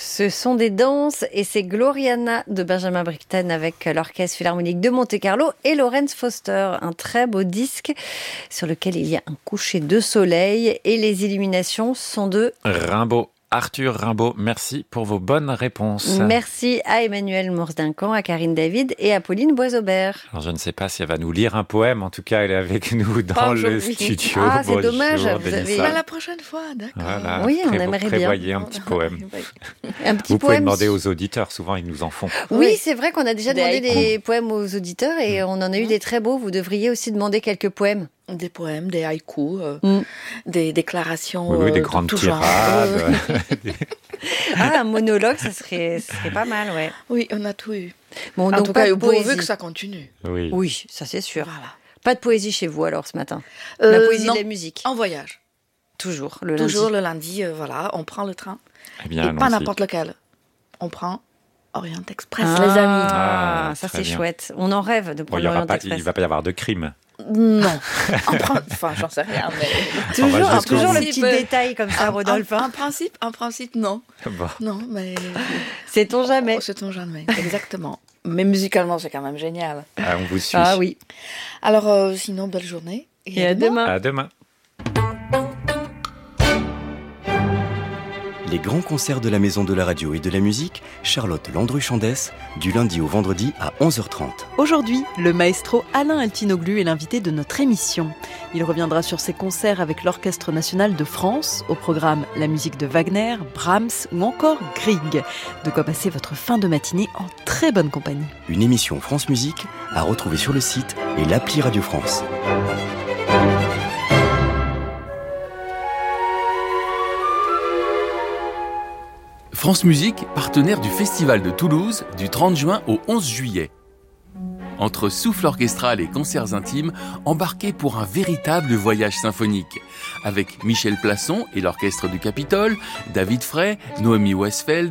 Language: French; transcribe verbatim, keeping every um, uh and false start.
Ce sont des danses et c'est Gloriana de Benjamin Britten avec l'Orchestre Philharmonique de Monte-Carlo et Laurence Foster. Un très beau disque sur lequel il y a un coucher de soleil et les illuminations sont de Rimbaud. Arthur Rimbaud, merci pour vos bonnes réponses. Merci à Emmanuel Morse-Duncan, à Karine David et à Pauline Boisaubert. Alors je ne sais pas si elle va nous lire un poème, en tout cas elle est avec nous dans Pas le aujourd'hui. studio. Ah, c'est Bonjour, dommage, vous Délissa. avez- Bah, la prochaine fois, d'accord. Voilà, Oui, on prévo- aimerait bien. prévoyez un petit poème. Un petit Vous pouvez poème. demander aux auditeurs, souvent ils nous en font. Oui, Oui. c'est vrai qu'on a déjà Des demandé haïkus. des poèmes aux auditeurs et on en a eu des très beaux. Vous devriez aussi demander quelques poèmes. Des poèmes, des haïkus, euh, Mm. des déclarations. Oui, oui, des euh, de grandes tout genre. tirades. Ah, un monologue, ça serait, ça serait pas mal, ouais. Oui, on a tout eu. Bon, En donc tout pas cas, de pourvu poésie. que ça continue. Oui. Oui, ça c'est sûr. Voilà. Pas de poésie chez vous alors ce matin. Euh, la poésie non. de la musique. En voyage. Toujours, le Toujours lundi. le lundi, euh, voilà, on prend le train. Eh bien, Et pas allons-y. n'importe lequel. On prend Orient Express, Ah, les amis. Ah, Ah, ça très c'est bien. chouette. On en rêve de Bon, prendre il y aura l'Orient pas, Express. il va pas y avoir de crime. Non. On prend- Enfin, j'en sais rien, mais. On va Toujours, jusqu'au toujours bout. le petit détail comme ça, En- Rodolphe. En, hein. en principe, en principe, non. Bon. Non, mais. Sait-on jamais. Oh, sait-on jamais, exactement. Mais musicalement, c'est quand même génial. Ah, on vous suit. Ah oui. Alors, euh, sinon, belle journée. Et à demain. À demain. Les grands concerts de la Maison de la Radio et de la Musique, Charlotte Landru-Chandès, du lundi au vendredi à onze heures trente. Aujourd'hui, le maestro Alain Altinoglu est l'invité de notre émission. Il reviendra sur ses concerts avec l'Orchestre National de France, au programme la musique de Wagner, Brahms ou encore Grieg. De quoi passer votre fin de matinée en très bonne compagnie. Une émission France Musique à retrouver sur le site et l'appli Radio France. France Musique, partenaire du Festival de Toulouse du trente juin au onze juillet. Entre souffle orchestral et concerts intimes, embarquez pour un véritable voyage symphonique. Avec Michel Plasson et l'Orchestre du Capitole, David Frey, Noémie Westfeld,